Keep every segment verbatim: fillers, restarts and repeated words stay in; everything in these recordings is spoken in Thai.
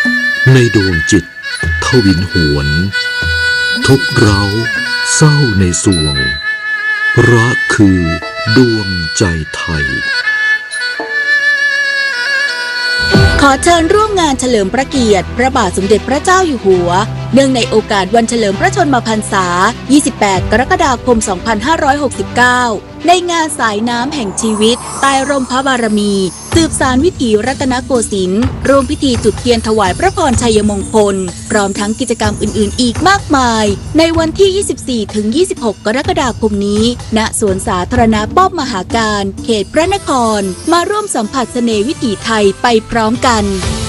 ในดวงจิตทวินหวนทุกเร้าเศร้าในสวงรักคือดวงใจไทยขอเชิญร่วมงานเฉลิมพระเกียรติพระบาทสมเด็จพระเจ้าอยู่หัวเนื่องในโอกาสวันเฉลิมพระชนมพรรษายี่สิบแปดกรกฎาคมสองพันห้าร้อยหกสิบเก้าในงานสายน้ำแห่งชีวิตใต้ร่มพระบารมีสืบสานวิถีรัตนโกสินทร์ร่วมพิธีจุดเทียนถวายพระพรชัยมงคลพร้อมทั้งกิจกรรมอื่นๆอีกมากมายในวันที่ ยี่สิบสี่ถึงยี่สิบหก กรกฎาคมนี้ณสวนสาธารณะป้อมมหาการเขตพระนครมาร่วมสัมผัสเสน่ห์วิถีไทยไปพร้อมกัน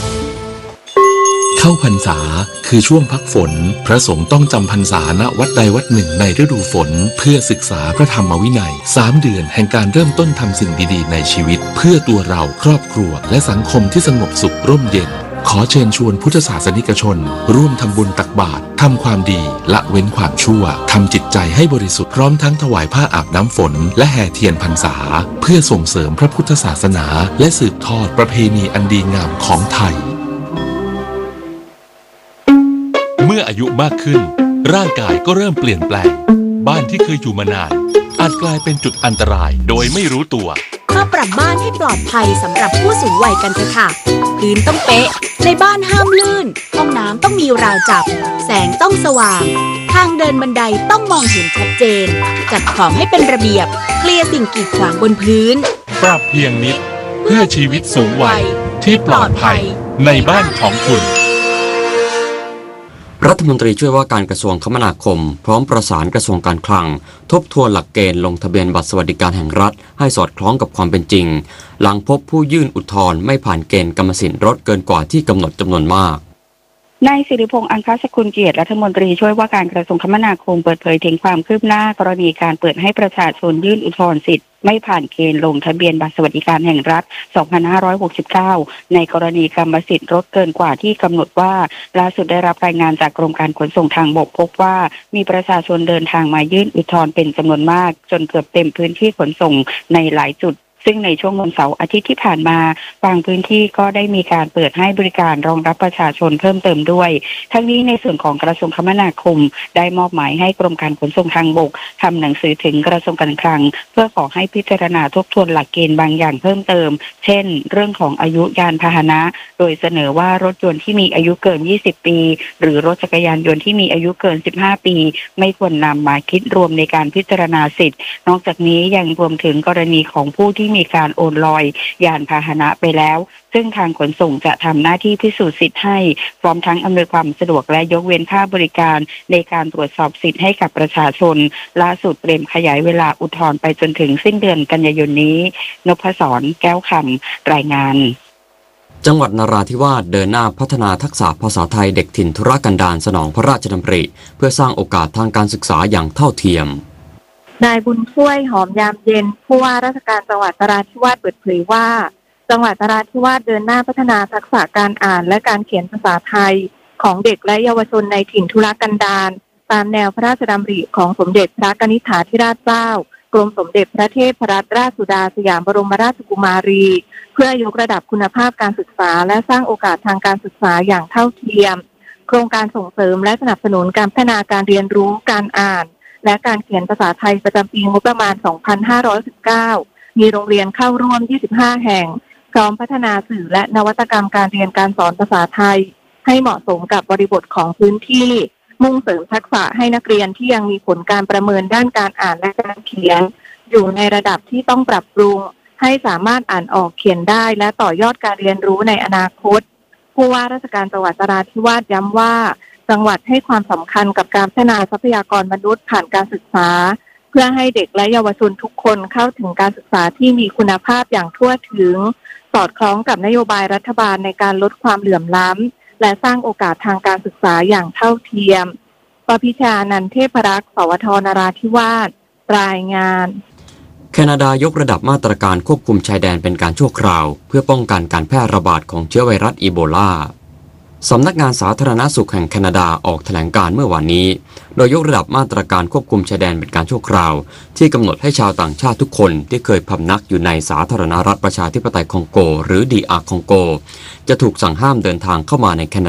เข้าพรรษาคือช่วงพักฝนพระสงฆ์ต้องจำพรรษาณวัดใดวัดหนึ่งในฤดูฝนเพื่อศึกษาพระธรรมวินัยสามเดือนแห่งการเริ่มต้นทำสิ่งดีๆในชีวิตเพื่อตัวเราครอบครัวและสังคมที่สงบสุขร่มเย็นขอเชิญชวนพุทธศาสนิกชนร่วมทำบุญตักบาตรทำความดีละเว้นความชั่วทำจิตใจให้บริสุทธิ์พร้อมทั้งถวายผ้าอาบน้ำฝนและแห่เทียนพรรษาเพื่อส่งเสริมพระพุทธศาสนาและสืบทอดประเพณีอันดีงามของไทยเมื่ออายุมากขึ้นร่างกายก็เริ่มเปลี่ยนแปลงบ้านที่เคยอยู่มานานอาจกลายเป็นจุดอันตรายโดยไม่รู้ตัวมาปรับบ้านให้ปลอดภัยสำหรับผู้สูงวัยกันเถอะค่ะพื้นต้องเป๊ะในบ้านห้ามลื่นห้องน้ำต้องมีราวจับแสงต้องสว่างทางเดินบันไดต้องมองเห็นชัดเจนจัดของให้เป็นระเบียบเคลียร์สิ่งกีดขวางบนพื้นปรับเพียงนิดเพื่อชีวิตสูงวัยที่ปลอดภัยในบ้านของคุณรัฐมนตรีช่วยว่าการกระทรวงคมนาคมพร้อมประสานกระทรวงการคลังทบทวนหลักเกณฑ์ลงทะเบียนบัตรสวัสดิการแห่งรัฐให้สอดคล้องกับความเป็นจริงหลังพบผู้ยื่นอุทธรณ์ไม่ผ่านเกณฑ์กรรมสิทธิ์รถเกินกว่าที่กำหนดจำนวนมากนายสิริพงษ์อังคสกุลเกียรติรัฐมนตรีช่วยว่าการกระทรวงคมนาคมเปิดเผยถึงความคืบหน้ากรณีการเปิดให้ประชาชนยื่นอุทธรณ์สิทธิ์ไม่ผ่านเกณฑ์ลงทะเบียนบัตรสวัสดิการแห่งรัฐสองพันห้าร้อยหกสิบเก้าในกรณีกรรมสิทธิ์รถเกินกว่าที่กำหนดว่าล่าสุดได้รับรายงานจากกรมการขนส่งทางบกพบว่ามีประชาชนเดินทางมายื่นอุทธรณ์เป็นจำนวนมากจนเกือบเต็มพื้นที่ขนส่งในหลายจุดซึ่งในช่วงวันเสาร์อาทิตย์ที่ผ่านมาบางพื้นที่ก็ได้มีการเปิดให้บริการรองรับประชาชนเพิ่มเติมด้วยทั้งนี้ในส่วนของกระทรวงคมนาคมได้มอบหมายให้กรมการขนส่งทางบกทำหนังสือถึงกระทรวงการคลังเพื่อขอให้พิจารณาทบทวนหลักเกณฑ์บางอย่างเพิ่มเติมเช่นเรื่องของอายุยานพาหนะโดยเสนอว่ารถยนต์ที่มีอายุเกินยี่สิบปีหรือรถจักรยานยนต์ที่มีอายุเกินสิบห้าปีไม่ควรนำมาคิดรวมในการพิจารณาสิทธิ์นอกจากนี้ยังรวมถึงกรณีของผู้ที่มีการโอนลอยยานพาหนะไปแล้วซึ่งทางขนส่งจะทำหน้าที่พิสูจน์สิทธิ์ให้พร้อมทั้งอำนวยความสะดวกและยกเว้นค่าบริการในการตรวจสอบสิทธิ์ให้กับประชาชนล่าสุดเตรียมขยายเวลาอุทธรณ์ไปจนถึงสิ้นเดือนกันยายนนี้นพศรแก้วคำรายงานจังหวัดนราธิวาสเดินหน้าพัฒนาทักษะภาษาไทยเด็กถิ่นธุรกันดารสนองพระราชดำริเพื่อสร้างโอกาสทางการศึกษาอย่างเท่าเทียมนายบุญช่วยหอมยามเย็นผู้ว่าราชการจังหวัดนราธิวาสเปิดเผยว่าจังหวัดนราธิวาสเดินหน้าพัฒนาทักษะการอ่านและการเขียนภาษาไทยของเด็กและเยาวชนในถิ่นทุรกันดารตามแนวพระราชดำริของสมเด็จพระกนิษฐาธิราชเจ้ากรมสมเด็จพระเทพรัตนราชสุดาสยามบรมราชกุมารีเพื่อยกระดับคุณภาพการศึกษาและสร้างโอกาสทางการศึกษาอย่างเท่าเทียมโครงการส่งเสริมและสนับสนุนการพัฒนาการเรียนรู้การอ่านและการเขียนภาษาไทยประจำปีงบประมาณ สองพันห้าร้อยสิบเก้า มีโรงเรียนเข้าร่วม ยี่สิบห้า แห่งพร้อมพัฒนาสื่อและนวัตกรรมการเรียนการสอนภาษาไทยให้เหมาะสมกับบริบทของพื้นที่มุ่งเสริมทักษะให้นักเรียนที่ยังมีผลการประเมินด้านการอ่านและการเขียนอยู่ในระดับที่ต้องปรับปรุงให้สามารถอ่านออกเขียนได้และต่อยอดการเรียนรู้ในอนาคตผู้ว่าราชการจังหวัดนราธิวาสย้ำว่าจังหวัดให้ความสำคัญกับการพัฒนาทรัพยากรมนุษย์ผ่านการศึกษาเพื่อให้เด็กและเยาวชนทุกคนเข้าถึงการศึกษาที่มีคุณภาพอย่างทั่วถึงสอดคล้องกับนโยบายรัฐบาลในการลดความเหลื่อมล้ำและสร้างโอกาสทางการศึกษาอย่างเท่าเทียมปพิชานันท์เทพรักษ์สวทนราธิวาสรายงานแคนาดายกระดับมาตรการควบคุมชายแดนเป็นการชั่วคราวเพื่อป้องกันการแพร่ระบาดของเชื้อไวรัสอีโบลาสำนักงานสาธารณสุขแห่งแคนาดาออกแถลงการเมื่อวานนี้โดยยกระดับมาตรการควบคุมชายแดนเป็นการชั่วคราวที่กำหนดให้ชาวต่างชาติทุกคนที่เคยพำนักอยู่ในสาธารณรัฐประชาธิปไตยคองโกหรือดีอาร์คองโกจะถูกสั่งห้ามเดินทางเข้ามาในแคนาดา